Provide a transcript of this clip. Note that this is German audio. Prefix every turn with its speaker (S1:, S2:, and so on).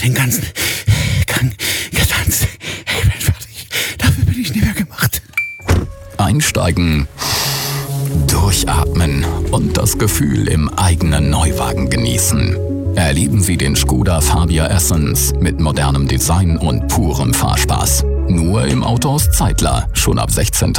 S1: den ganzen Gang getanzt. Ich bin fertig. Dafür bin ich nicht mehr gemacht.
S2: Einsteigen, durchatmen und das Gefühl im eigenen Neuwagen genießen. Erleben Sie den Škoda Fabia Essence mit modernem Design und purem Fahrspaß. Nur im Autohaus Zeitler, schon ab 16.